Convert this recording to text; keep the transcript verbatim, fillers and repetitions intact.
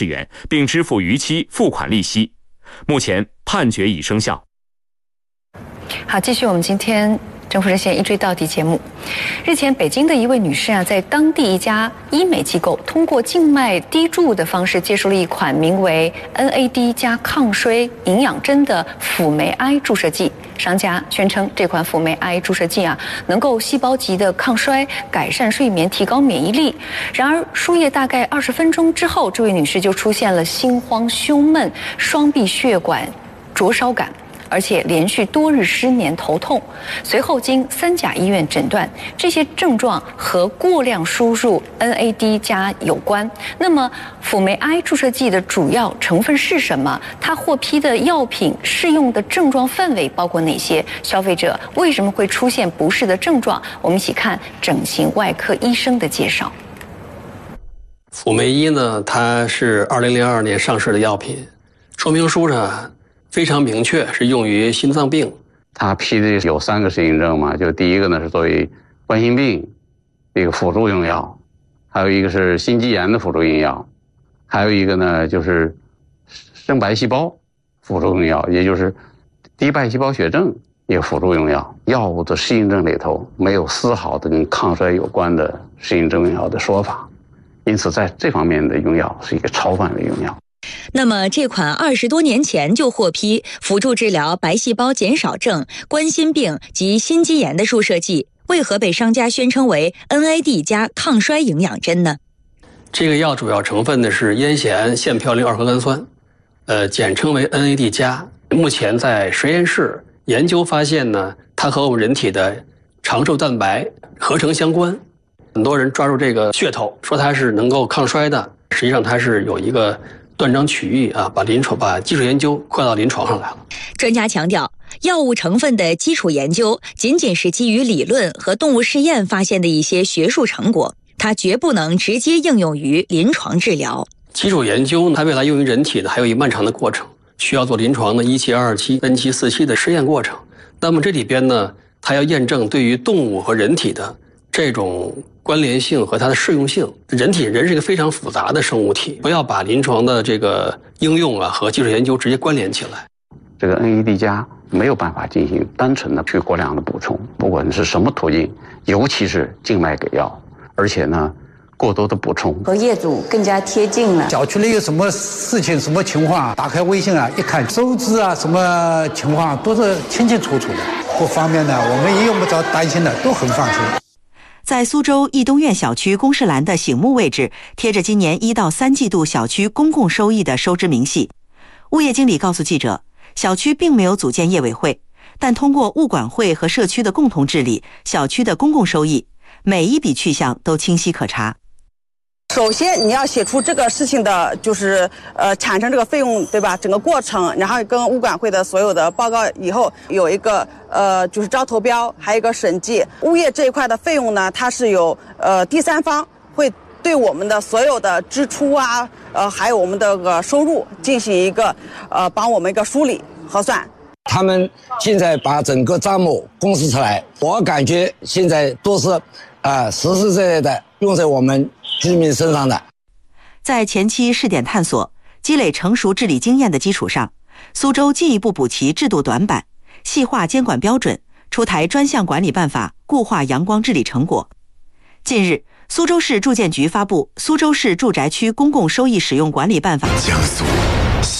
十元，并支付逾期付款利息。目前判决已生效。 好，继续我们今天政府热线一追到底节目。日前，北京的一位女士啊，在当地一家医美机构通过静脉滴注的方式接受了一款名为 N A D 加抗衰营养针的辅酶 I 注射剂。商家宣称，这款辅酶 I 注射剂啊，能够细胞级的抗衰、改善睡眠、提高免疫力。然而，输液大概二十分钟之后，这位女士就出现了心慌、胸闷、双臂血管灼烧感，而且连续多日失眠、头痛。随后经三甲医院诊断，这些症状和过量输入 N A D 加有关。那么，辅酶 I 注射剂的主要成分是什么？它获批的药品适用的症状范围包括哪些？消费者为什么会出现不适的症状？我们一起看整形外科医生的介绍。 辅酶一呢，它是二零零二年上市的药品，说明书上非常明确，是用于心脏病。 它批的有三个适应症嘛，就第一个呢是作为冠心病一个辅助用药，还有一个是心肌炎的辅助用药，还有一个呢就是生白细胞辅助用药，也就是低败细胞血症一个辅助用药。药物的适应症里头没有丝毫的跟抗衰有关的适应症用药的说法，因此在这方面的用药是一个超范围用药。 那么这款二十多年前就获批辅助治疗白细胞减少症、冠心病及心肌炎的注射剂，为何被商家宣称为 N A D 加抗衰营养针呢？ 这个药主要成分呢是烟酰腺嘌呤二核苷酸，呃，简称为 N A D 加。目前在实验室研究发现呢，它和我们人体的长寿蛋白合成相关。很多人抓住这个噱头，说它是能够抗衰的，实际上它是有一个断章取义啊，把临床把基础研究扩到临床上来了。 专家强调，药物成分的基础研究仅仅是基于理论和动物试验发现的一些学术成果，它绝不能直接应用于临床治疗。 基础研究呢，它未来用于人体的还有一漫长的过程，需要做临床的一期、二期、三期、四期的实验过程。那么这里边呢，它要验证对于动物和人体的这种关联性和它的适用性。人体人是一个非常复杂的生物体，不要把临床的这个应用啊和基础研究直接关联起来。 这个 N A D 加没有办法进行单纯的去过量的补充，不管是什么途径，尤其是静脉给药，而且呢过多的补充和业主更加贴近了。 小区里有什么事情、什么情况，打开微信啊，一看收支啊，什么情况都是清清楚楚的。各方面呢，我们也用不着担心的，都很放心。 在苏州逸东苑小区公示栏的醒目位置贴着今年一到三季度小区公共收益的收支明细。物业经理告诉记者，小区并没有组建业委会，但通过物管会和社区的共同治理，小区的公共收益每一笔去向都清晰可查。 首先你要写出这个事情的就是呃产生这个费用，对吧，整个过程，然后跟物管会的所有的报告以后，有一个呃就是招投标，还有一个审计。物业这一块的费用呢，它是有呃第三方会对我们的所有的支出啊呃还有我们的个收入进行一个呃帮我们一个梳理核算。 他们现在把整个账目公示出来，我感觉现在都是啊、呃、实实在在的用在我们居民身上的。 在前期试点探索、积累成熟治理经验的基础上，苏州进一步补齐制度短板，细化监管标准，出台专项管理办法，固化阳光治理成果。近日，苏州市住建局发布《苏州市住宅区公共收益使用管理办法》。 江苏